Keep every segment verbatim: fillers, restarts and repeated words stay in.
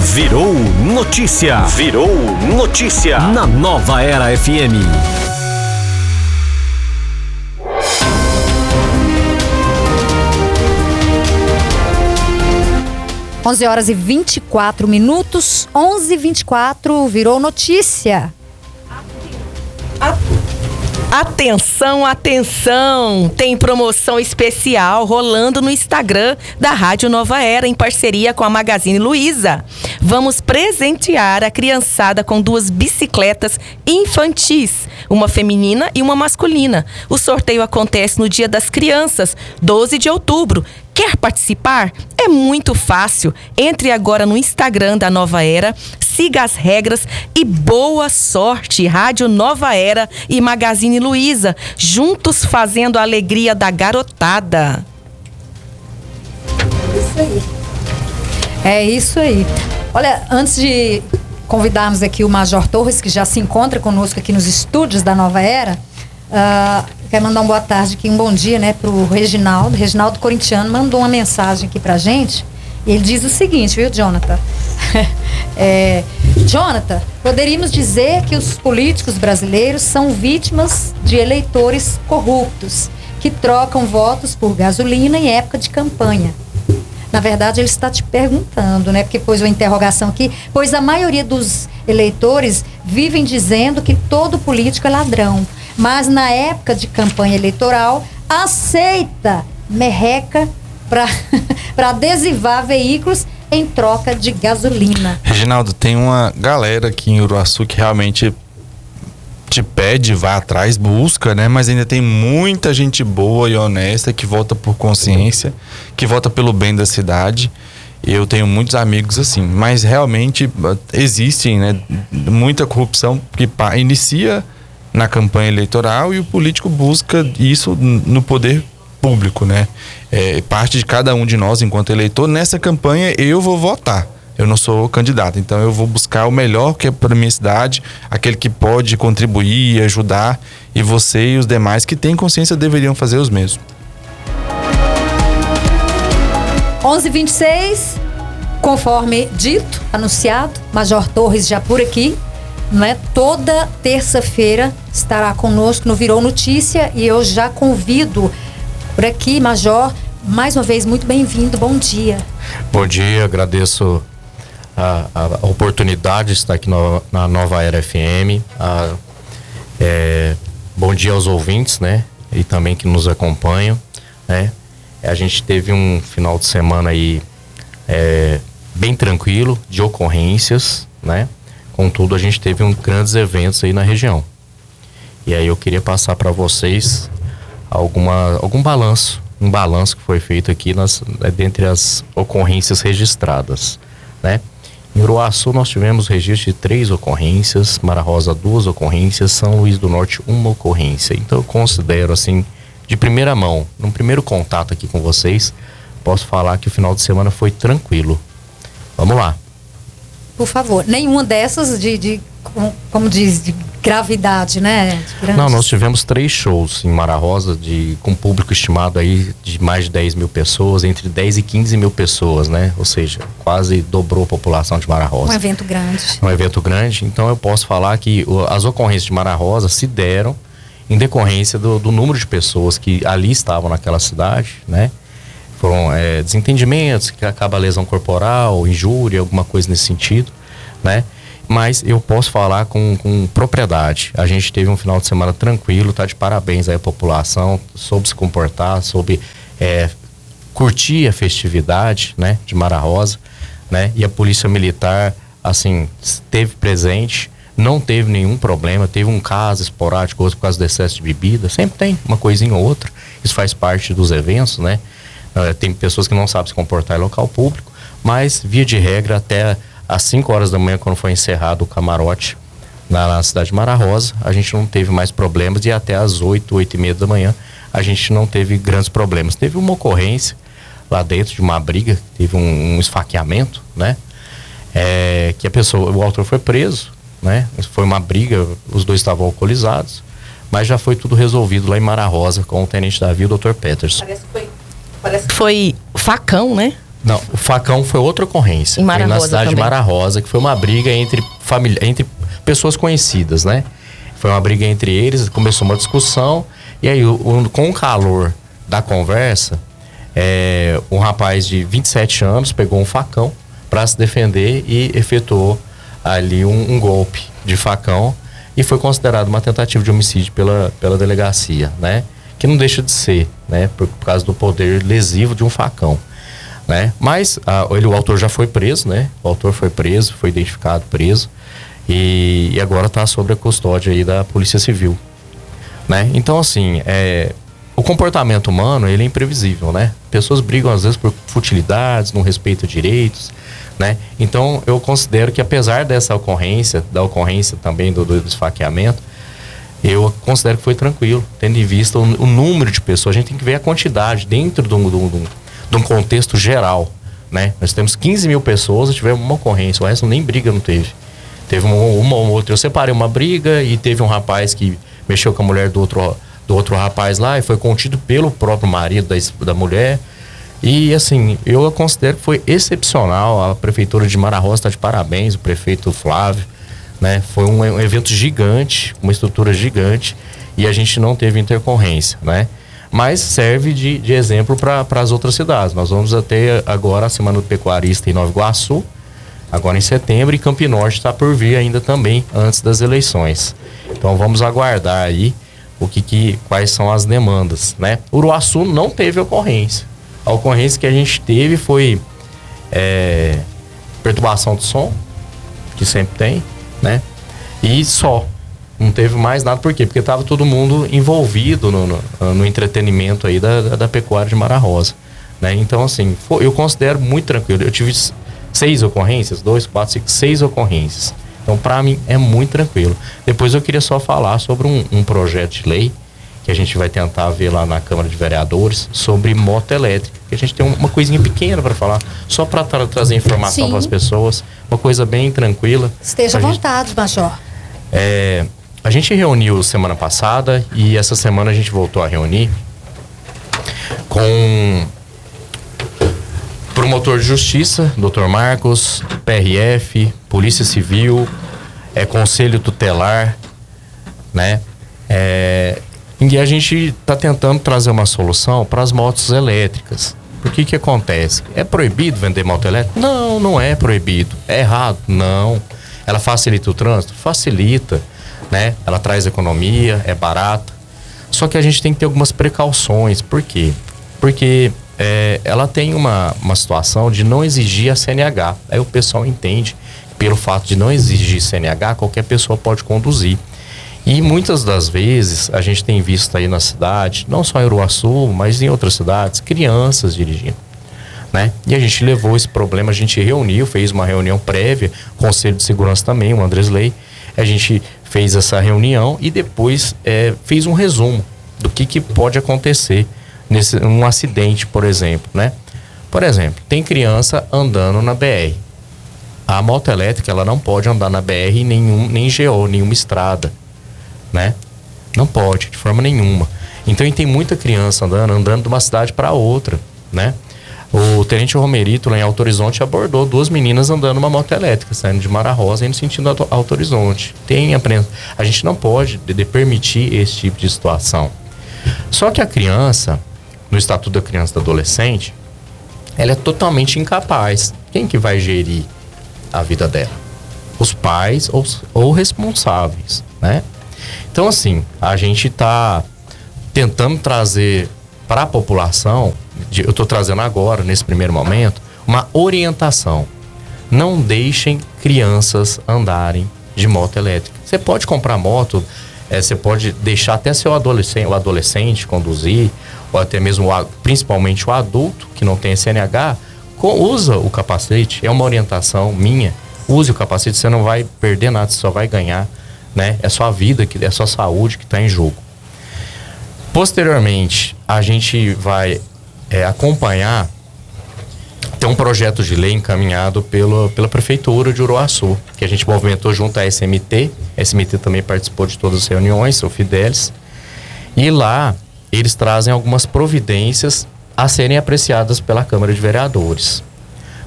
Virou notícia. Virou notícia. Na Nova Era F M. onze horas e vinte e quatro minutos. onze e vinte e quatro, virou notícia. Atenção, atenção! Tem promoção especial rolando no Instagram da Rádio Nova Era, em parceria com a Magazine Luiza. Vamos presentear a criançada com duas bicicletas infantis, uma feminina e uma masculina. O sorteio acontece no Dia das Crianças, doze de outubro. Quer participar? É muito fácil. Entre agora no Instagram da Nova Era, siga as regras e boa sorte. Rádio Nova Era e Magazine Luiza, juntos fazendo a alegria da garotada. Isso aí. É isso aí. Olha, antes de convidarmos aqui o Major Torres, que já se encontra conosco aqui nos estúdios da Nova Era, Uh, quero mandar uma boa tarde aqui, um bom dia, né, pro Reginaldo. Reginaldo Corintiano mandou uma mensagem aqui pra gente. E ele diz o seguinte, viu, Jonathan? é, Jonathan, poderíamos dizer que os políticos brasileiros são vítimas de eleitores corruptos, que trocam votos por gasolina em época de campanha. Na verdade, ele está te perguntando, né? Porque pôs uma interrogação aqui, pois a maioria dos eleitores vivem dizendo que todo político é ladrão, mas na época de campanha eleitoral aceita merreca para adesivar veículos em troca de gasolina. Reginaldo, tem uma galera aqui em Uruaçu que realmente te pede, vai atrás, busca, né? Mas ainda tem muita gente boa e honesta que vota por consciência, que vota pelo bem da cidade. Eu tenho muitos amigos assim, mas realmente existe, né, muita corrupção que inicia na campanha eleitoral e o político busca isso no poder público, né? É parte de cada um de nós enquanto eleitor. Nessa campanha eu vou votar. Eu não sou candidato, então eu vou buscar o melhor que é para minha cidade, aquele que pode contribuir, ajudar, e você e os demais que têm consciência deveriam fazer os mesmos. onze e vinte e seis, conforme dito, anunciado, Major Torres já por aqui, não é? Toda terça-feira estará conosco no Virou Notícia, e eu já convido por aqui, Major, mais uma vez, muito bem-vindo, bom dia. Bom dia, agradeço a, a, a oportunidade de estar aqui no, na Nova Era F M. A, é, bom dia aos ouvintes, né? E também que nos acompanham, né? A gente teve um final de semana aí é, bem tranquilo, de ocorrências, né? Contudo, a gente teve um, grandes eventos aí na região. E aí eu queria passar para vocês alguma, algum balanço, um balanço que foi feito aqui nas, dentre as ocorrências registradas, né? Em Uruaçu nós tivemos registro de três ocorrências, Mara Rosa duas ocorrências, São Luís do Norte uma ocorrência. Então eu considero assim, de primeira mão, num primeiro contato aqui com vocês, posso falar que o final de semana foi tranquilo. Vamos lá. Por favor, nenhuma dessas de, de como, como diz, de gravidade, né? De Não, nós tivemos três shows em Mara Rosa, de, com público estimado aí de mais de dez mil pessoas, entre dez e quinze mil pessoas, né? Ou seja, quase dobrou a população de Mara Rosa. Um evento grande. Um evento grande, então eu posso falar que as ocorrências de Mara Rosa se deram em decorrência do, do número de pessoas que ali estavam naquela cidade, né? Foram é, desentendimentos, que acaba a lesão corporal, injúria, alguma coisa nesse sentido, né? Mas eu posso falar com, com propriedade. A gente teve um final de semana tranquilo, tá de parabéns aí a população, soube se comportar, soube é, curtir a festividade, né, de Mara Rosa, né? E a Polícia Militar, assim, esteve presente, não teve nenhum problema, teve um caso esporádico, outro por causa do excesso de bebida, sempre tem uma coisinha ou outra, isso faz parte dos eventos, né? Tem pessoas que não sabem se comportar em local público, mas via de regra até às cinco horas da manhã, quando foi encerrado o camarote na, na cidade de Mara Rosa, a gente não teve mais problemas, e até às oito, oito e meia da manhã a gente não teve grandes problemas. Teve uma ocorrência lá dentro de uma briga, teve um, um esfaqueamento, né? É, que a pessoa, o autor foi preso, né? Foi uma briga, os dois estavam alcoolizados, mas já foi tudo resolvido lá em Mara Rosa com o tenente Davi e o doutor Peterson. Parece que foi, parece que foi facão, né? Não, o facão foi outra ocorrência. Em Mara foi na Rosa cidade também. de Mara Rosa, que foi uma briga entre família, entre pessoas conhecidas, né? Foi uma briga entre eles, começou uma discussão, e aí o, o, com o calor da conversa, é, um rapaz de vinte e sete anos pegou um facão para se defender e efetuou ali um, um golpe de facão e foi considerado uma tentativa de homicídio pela, pela delegacia, né? Que não deixa de ser, né? Por, por causa do poder lesivo de um facão. Né? Mas a, ele, o autor já foi preso, né? O autor foi preso, foi identificado preso e, e agora está sob a custódia aí da Polícia Civil, né? Então, assim, é, o comportamento humano, ele é imprevisível, né? Pessoas brigam às vezes por futilidades, não respeitam direitos, né? Então, eu considero que apesar dessa ocorrência, da ocorrência também do, do esfaqueamento, eu considero que foi tranquilo, tendo em vista o, o número de pessoas. A gente tem que ver a quantidade dentro de um, de um, de um contexto geral, né? Nós temos quinze mil pessoas, tivemos uma ocorrência, o resto nem briga não teve. Teve uma, uma ou outra, eu separei uma briga e teve um rapaz que mexeu com a mulher do outro, do outro rapaz lá e foi contido pelo próprio marido da, da mulher. E assim, eu considero que foi excepcional, a prefeitura de Mara Rosa está de parabéns, o prefeito Flávio, né? Foi um, um evento gigante, uma estrutura gigante e a gente não teve intercorrência, né? Mas serve de, de exemplo para as outras cidades. Nós vamos ter agora a Semana do Pecuarista em Nova Iguaçu, agora em setembro, e Campinorte está por vir ainda também antes das eleições. Então vamos aguardar aí o que, que quais são as demandas, né? Uruaçu não teve ocorrência. A ocorrência que a gente teve foi é, perturbação do som, que sempre tem, né? E só. Não teve mais nada, por quê? Porque estava todo mundo envolvido no, no, no entretenimento aí da, da, da pecuária de Mara Rosa, né? Então, assim, foi, eu considero muito tranquilo. Eu tive seis ocorrências, dois, quatro, cinco, seis ocorrências. Então, para mim, é muito tranquilo. Depois eu queria só falar sobre um, um projeto de lei que a gente vai tentar ver lá na Câmara de Vereadores sobre moto elétrica. Que a gente tem uma coisinha pequena para falar, só para tra trazer informação para as pessoas, uma coisa bem tranquila. Esteja à vontade, Major. É, a gente reuniu semana passada e essa semana a gente voltou a reunir com o promotor de justiça, doutor Marcos, P R F, Polícia Civil, é, Conselho Tutelar, né? É, e a gente está tentando trazer uma solução para as motos elétricas. Por que que acontece? É proibido vender moto elétrica? Não, não é proibido. É errado? Não. Ela facilita o trânsito? Facilita, né? Ela traz economia, é barata. Só que a gente tem que ter algumas precauções. Por quê? Porque é, ela tem uma, uma situação de não exigir a C N H. Aí o pessoal entende que pelo fato de não exigir C N H, qualquer pessoa pode conduzir. E muitas das vezes a gente tem visto aí na cidade, não só em Uruaçu, mas em outras cidades, crianças dirigindo, né? E a gente levou esse problema, a gente reuniu, fez uma reunião prévia, Conselho de Segurança também, o Andrés Lei, a gente fez essa reunião e depois é, fez um resumo do que, que pode acontecer nesse um acidente, por exemplo, né? Por exemplo, tem criança andando na B R. A moto elétrica, ela não pode andar na B R em nenhum, nem G O, nenhuma estrada, né? Não pode, de forma nenhuma. Então tem muita criança andando, andando de uma cidade para outra, né? O Tenente Romerito lá em Alto Horizonte abordou duas meninas andando uma moto elétrica, saindo de Mara Rosa e indo sentido Alto Horizonte. Tem a gente não pode de, de permitir esse tipo de situação. Só que a criança, no Estatuto da Criança e do Adolescente, ela é totalmente incapaz. Quem que vai gerir a vida dela? Os pais ou, ou responsáveis, né? Então, assim, a gente está tentando trazer para a população, eu estou trazendo agora, nesse primeiro momento, uma orientação. Não deixem crianças andarem de moto elétrica. Você pode comprar moto, é, você pode deixar até seu adolescente, o adolescente conduzir, ou até mesmo, principalmente o adulto que não tem C N H, usa o capacete. É uma orientação minha. Use o capacete, você não vai perder nada, você só vai ganhar, né? É sua vida, é a sua saúde que está em jogo. Posteriormente, a gente vai é, acompanhar, tem um projeto de lei encaminhado pelo, pela Prefeitura de Uruaçu, que a gente movimentou junto à S M T. A S M T também participou de todas as reuniões, o Fidelis. E lá, eles trazem algumas providências a serem apreciadas pela Câmara de Vereadores.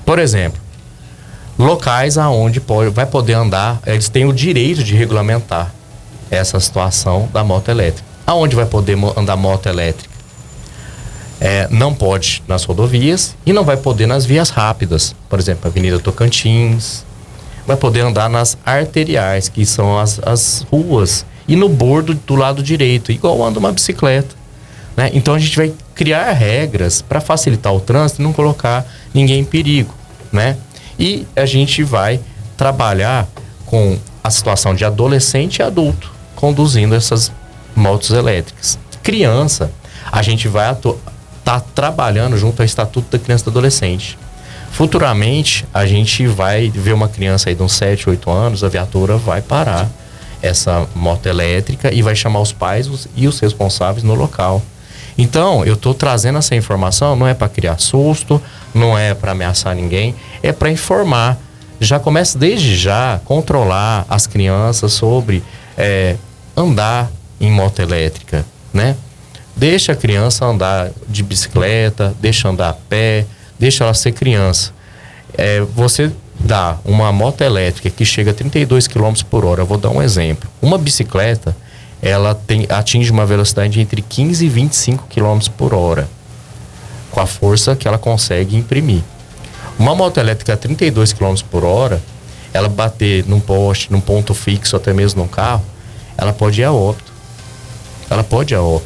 Por exemplo, locais aonde pode, vai poder andar, eles têm o direito de regulamentar essa situação da moto elétrica. Aonde vai poder andar moto elétrica? É, não pode nas rodovias e não vai poder nas vias rápidas. Por exemplo, Avenida Tocantins. Vai poder andar nas arteriais, que são as, as ruas, e no bordo do lado direito, igual anda uma bicicleta, né? Então a gente vai criar regras para facilitar o trânsito e não colocar ninguém em perigo, né? E a gente vai trabalhar com a situação de adolescente e adulto conduzindo essas motos elétricas. Criança, a gente vai estar tá trabalhando junto ao Estatuto da Criança e do Adolescente. Futuramente, a gente vai ver uma criança aí de uns sete, oito anos, a viatura vai parar essa moto elétrica e vai chamar os pais e os responsáveis no local. Então, eu estou trazendo essa informação, não é para criar susto, não é para ameaçar ninguém, é para informar. Já começa desde já a controlar as crianças sobre é, andar em moto elétrica, né? Deixa a criança andar de bicicleta, deixa andar a pé, deixa ela ser criança. É, você dá uma moto elétrica que chega a trinta e dois quilômetros por hora, eu vou dar um exemplo. Uma bicicleta, ela tem, atinge uma velocidade entre quinze e vinte e cinco quilômetros por hora, com a força que ela consegue imprimir. Uma moto elétrica a trinta e dois quilômetros por hora, ela bater num poste, num ponto fixo, até mesmo num carro, ela pode ir a óbito. Ela pode ir a óbito.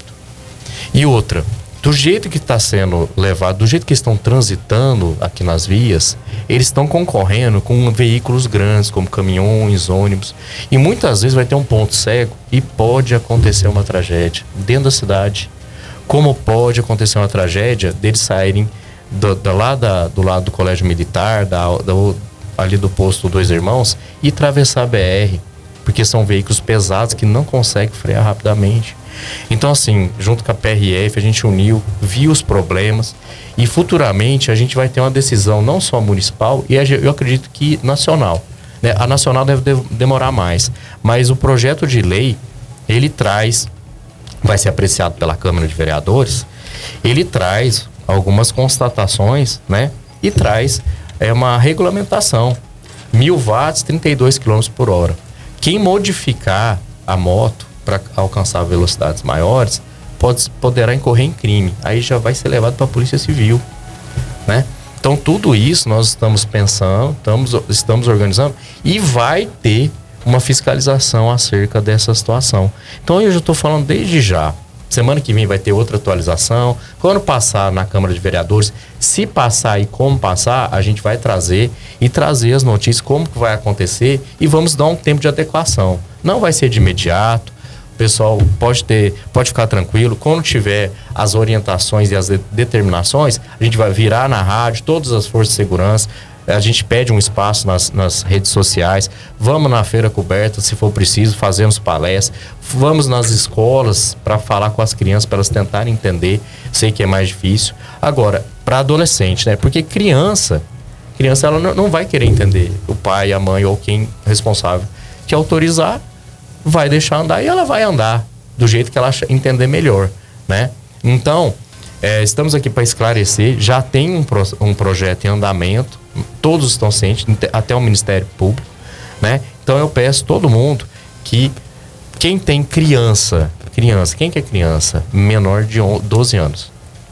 E outra, do jeito que está sendo levado, do jeito que estão transitando aqui nas vias, eles estão concorrendo com veículos grandes, como caminhões, ônibus. E muitas vezes vai ter um ponto cego e pode acontecer uma tragédia dentro da cidade. Como pode acontecer uma tragédia deles saírem do, do, lado, da, do lado do colégio militar, da, da, ali do posto Dois Irmãos, e atravessar a B R, porque são veículos pesados que não conseguem frear rapidamente. Então, assim, junto com a P R F, a gente uniu, viu os problemas e futuramente a gente vai ter uma decisão não só municipal e eu acredito que nacional, né? A nacional deve de- demorar mais, mas o projeto de lei, ele traz, vai ser apreciado pela Câmara de Vereadores, ele traz algumas constatações, né? E traz é, uma regulamentação, mil watts, trinta e dois quilômetros por hora. Quem modificar a moto para alcançar velocidades maiores, pode, poderá incorrer em crime. Aí já vai ser levado para a Polícia Civil, né? Então, tudo isso nós estamos pensando, estamos, estamos organizando e vai ter uma fiscalização acerca dessa situação. Então, eu já estou falando desde já. Semana que vem vai ter outra atualização. Quando passar na Câmara de Vereadores, se passar e como passar, a gente vai trazer e trazer as notícias, como que vai acontecer e vamos dar um tempo de adequação. Não vai ser de imediato. O pessoal pode ter, pode ficar tranquilo. Quando tiver as orientações e as de- determinações, a gente vai virar na rádio, todas as forças de segurança. A gente pede um espaço nas, nas redes sociais. Vamos na feira coberta, se for preciso, fazemos palestras. Vamos nas escolas para falar com as crianças, para elas tentarem entender. Sei que é mais difícil. Agora, para adolescente, né? Porque criança, criança ela não, não vai querer entender. O pai, a mãe ou quem responsável que autorizar, vai deixar andar e ela vai andar do jeito que ela entender melhor, né? Então, é, estamos aqui para esclarecer, já tem um, pro, um projeto em andamento, todos estão cientes, até o Ministério Público, né? Então eu peço a todo mundo que quem tem criança, criança, quem que é criança? Menor de doze anos.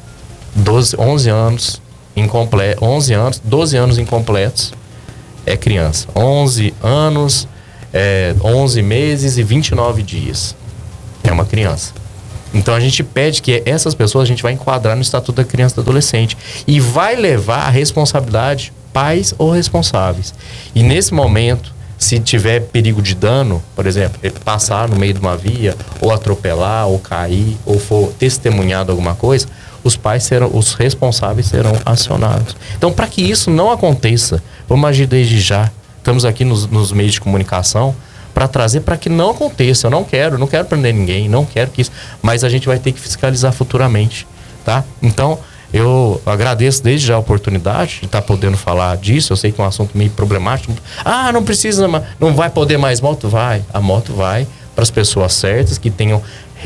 doze, onze anos incompleto, onze anos, doze anos incompletos é criança. onze anos, É, onze meses e vinte e nove dias. É uma criança. Então a gente pede que essas pessoas a gente vai enquadrar no Estatuto da Criança e do Adolescente e vai levar a responsabilidade pais ou responsáveis. E nesse momento, se tiver perigo de dano, por exemplo, ele passar no meio de uma via, ou atropelar, ou cair, ou for testemunhado alguma coisa, os pais serão, os responsáveis serão acionados. Então, para que isso não aconteça, vamos agir desde já. Estamos aqui nos, nos meios de comunicação para trazer para que não aconteça. Eu não quero, não quero prender ninguém, não quero que isso... Mas a gente vai ter que fiscalizar futuramente, tá? Então, eu agradeço desde já a oportunidade de estar podendo falar disso. Eu sei que é um assunto meio problemático. Ah, não precisa, não vai poder mais moto? Vai. A moto vai para as pessoas certas que tenham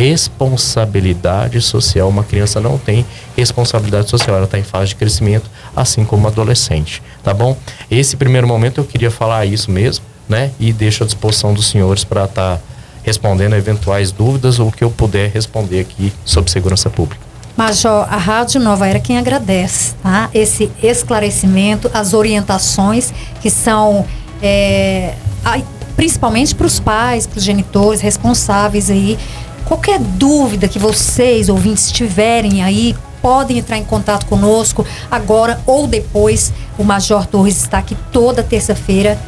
responsabilidade social. Uma criança não tem responsabilidade social, ela está em fase de crescimento, assim como um adolescente. Então, tá bom? Esse primeiro momento eu queria falar isso mesmo, né? E deixo à disposição dos senhores para estar tá respondendo a eventuais dúvidas ou o que eu puder responder aqui sobre segurança pública. Major, a Rádio Nova Era quem agradece, tá? Esse esclarecimento, as orientações que são, é, principalmente para os pais, para os genitores responsáveis aí. Qualquer dúvida que vocês, ouvintes, tiverem aí, podem entrar em contato conosco agora ou depois. O Major Torres está aqui toda terça-feira.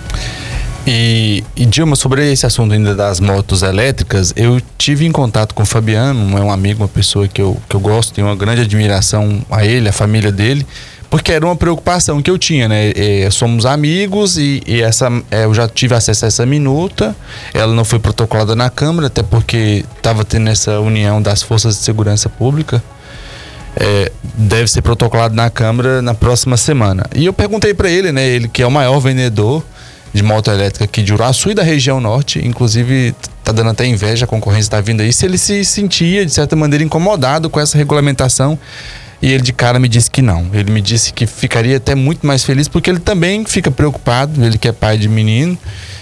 E, e Dilma, sobre esse assunto ainda das motos elétricas, eu tive em contato com o Fabiano, é um amigo, uma pessoa que eu, que eu gosto, tenho uma grande admiração a ele, a família dele, porque era uma preocupação que eu tinha, né? É, somos amigos e, e essa, é, eu já tive acesso a essa minuta, ela não foi protocolada na Câmara, até porque estava tendo essa união das forças de segurança pública. É, deve ser protocolado na Câmara na próxima semana. E eu perguntei para ele, né? Ele que é o maior vendedor de moto elétrica aqui de Uruaçu e da região norte, inclusive tá dando até inveja, a concorrência tá vindo aí, se ele se sentia de certa maneira incomodado com essa regulamentação. E ele de cara me disse que não, ele me disse que ficaria até muito mais feliz, porque ele também fica preocupado, ele que é pai de menino,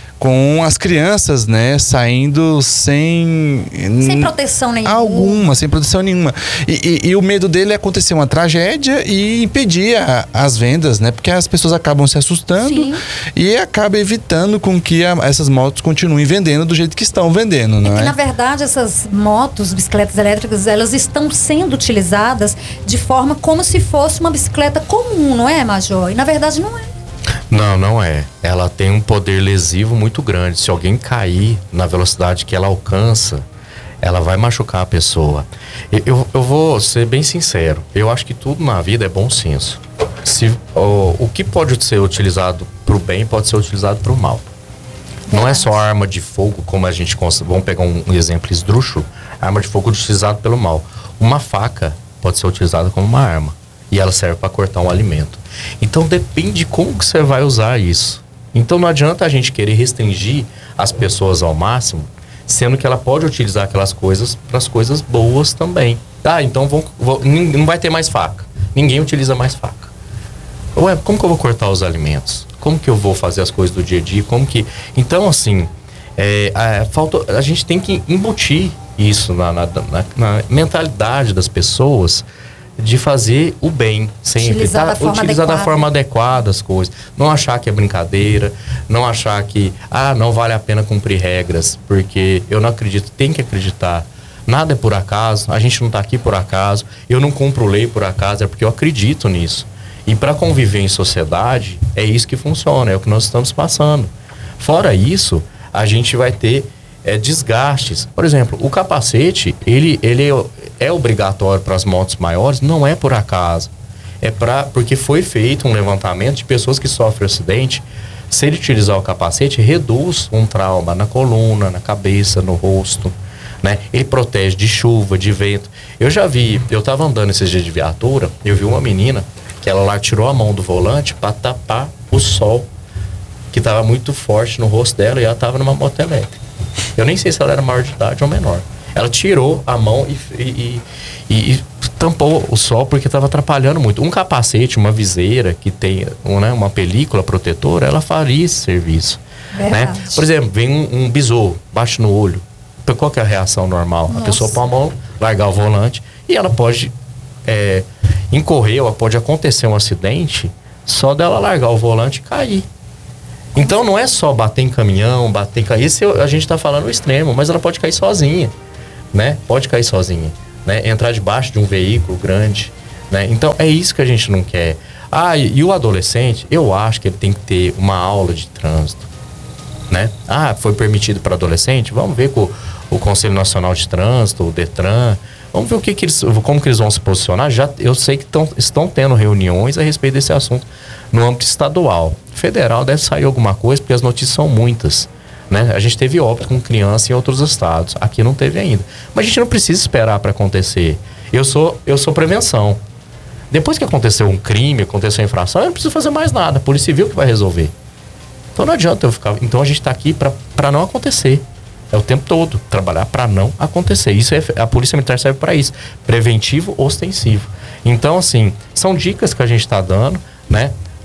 com as crianças, né, saindo sem... Sem proteção nenhuma. Alguma, sem proteção nenhuma. E, e, e o medo dele é acontecer uma tragédia e impedir a, as vendas, né? Porque as pessoas acabam se assustando. Sim. E acaba evitando com que a, essas motos continuem vendendo do jeito que estão vendendo, não é? É que, na verdade, essas motos, bicicletas elétricas, elas estão sendo utilizadas de forma como se fosse uma bicicleta comum, não é, Major? E, na verdade, não é. Não, não é. Ela tem um poder lesivo muito grande. Se alguém cair na velocidade que ela alcança, ela vai machucar a pessoa. Eu, eu, eu vou ser bem sincero. Eu acho que tudo na vida é bom senso. Se, o, o que pode ser utilizado para o bem pode ser utilizado para o mal. Não é só arma de fogo, como a gente... Vamos pegar um, um exemplo esdrúxulo. Arma de fogo utilizada pelo mal. Uma faca pode ser utilizada como uma arma. E ela serve para cortar um alimento. Então depende de como que você vai usar isso. Então não adianta a gente querer restringir as pessoas ao máximo, sendo que ela pode utilizar aquelas coisas para as coisas boas também. Ah, então vão, vão, não vai ter mais faca. Ninguém utiliza mais faca. Ué, como que eu vou cortar os alimentos? Como que eu vou fazer as coisas do dia a dia? Como que... Então, assim, é, a, falta, a gente tem que embutir isso na, na, na, na mentalidade das pessoas, de fazer o bem, sem utilizar, evitar, da, utilizar forma da forma adequada as coisas. Não achar que é brincadeira, não achar que, ah, não vale a pena cumprir regras, porque eu não acredito, tem que acreditar. Nada é por acaso, a gente não está aqui por acaso, eu não cumpro lei por acaso, é porque eu acredito nisso. E para conviver em sociedade, é isso que funciona, é o que nós estamos passando. Fora isso, a gente vai ter é, desgastes. Por exemplo, o capacete, ele, ele é obrigatório para as motos maiores, não é por acaso. É pra, porque foi feito um levantamento de pessoas que sofrem acidente. Se ele utilizar o capacete, reduz um trauma na coluna, na cabeça, no rosto, né? Ele protege de chuva, de vento. Eu já vi, eu estava andando esses dias de viatura, eu vi uma menina que ela lá tirou a mão do volante para tapar o sol que estava muito forte no rosto dela, e ela estava numa moto elétrica. Eu nem sei se ela era maior de idade ou menor. Ela tirou a mão e, e, e, e tampou o sol porque estava atrapalhando muito. Um capacete, uma viseira que tem, um, né, uma película protetora, ela faria esse serviço. Né? Por exemplo, vem um, um besouro, bate no olho. Qual que é a reação normal? Nossa. A pessoa põe a mão, largar o volante, e ela pode é, incorrer, ou pode acontecer um acidente só dela largar o volante e cair. Então não é só bater em caminhão, bater em caminhão. Isso a gente está falando o extremo, mas ela pode cair sozinha, né? Pode cair sozinha, né? Entrar debaixo de um veículo grande, né? Então é isso que a gente não quer. Ah, e, e o adolescente, eu acho que ele tem que ter uma aula de trânsito, né? Ah, foi permitido para adolescente? Vamos ver com o Conselho Nacional de Trânsito, o Detran, vamos ver o que, que eles, como que eles vão se posicionar. Já, eu sei que tão, estão tendo reuniões a respeito desse assunto no âmbito estadual. Federal deve sair alguma coisa, porque as notícias são muitas, né? A gente teve óbito com criança em outros estados, aqui não teve ainda. Mas a gente não precisa esperar para acontecer. Eu sou, eu sou prevenção. Depois que aconteceu um crime, aconteceu uma infração, eu não preciso fazer mais nada. A Polícia Civil que vai resolver. Então não adianta eu ficar... Então a gente está aqui para não acontecer. É o tempo todo. Trabalhar para não acontecer. Isso é, a Polícia Militar serve para isso. Preventivo, ostensivo. Então, assim, são dicas que a gente está dando, né?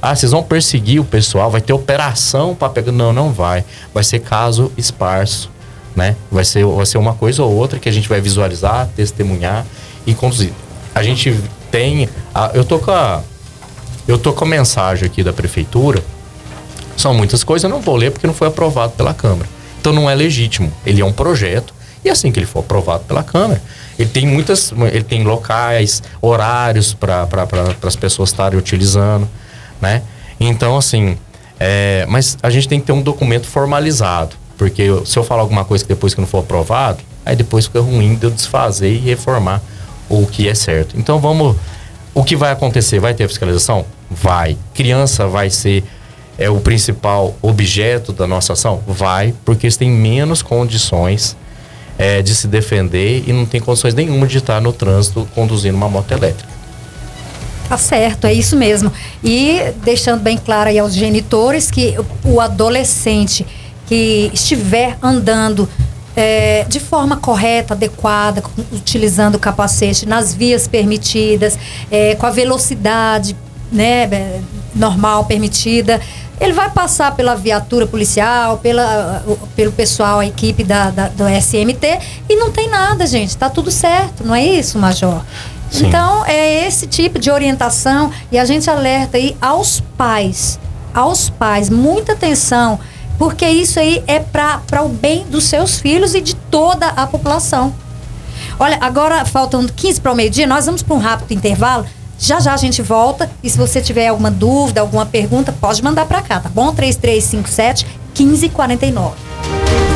Ah, vocês vão perseguir o pessoal, vai ter operação para pegar. Não, não vai. Vai ser caso esparso, né? Vai ser, vai ser uma coisa ou outra que a gente vai visualizar, testemunhar e conduzir. A gente tem... A, eu tô com a, eu tô com a mensagem aqui da prefeitura. São muitas coisas, eu não vou ler porque não foi aprovado pela Câmara. Então não é legítimo. Ele é um projeto e assim que ele for aprovado pela Câmara, ele tem muitas... Ele tem locais, horários para pra, pra, as pessoas estarem utilizando, né? Então, assim, é, mas a gente tem que ter um documento formalizado, porque eu, se eu falar alguma coisa que depois que não for aprovado, aí depois fica ruim de eu desfazer e reformar o que é certo. Então, vamos... O que vai acontecer? Vai ter fiscalização? Vai. Criança vai ser é, o principal objeto da nossa ação? Vai, porque eles têm menos condições é, de se defender e não tem condições nenhuma de estar no trânsito conduzindo uma moto elétrica. Tá certo, é isso mesmo. E deixando bem claro aí aos genitores que o adolescente que estiver andando é, de forma correta, adequada, utilizando o capacete nas vias permitidas, é, com a velocidade, né, normal, permitida, ele vai passar pela viatura policial, pela, pelo pessoal, a equipe da, da, do S M T, e não tem nada, gente, tá tudo certo, não é isso, Major? Sim. Então, é esse tipo de orientação e a gente alerta aí aos pais, aos pais, muita atenção, porque isso aí é para o bem dos seus filhos e de toda a população. Olha, agora faltam quinze para o meio-dia, nós vamos para um rápido intervalo, já já a gente volta e se você tiver alguma dúvida, alguma pergunta, pode mandar para cá, tá bom? três três cinco sete, um cinco quatro nove.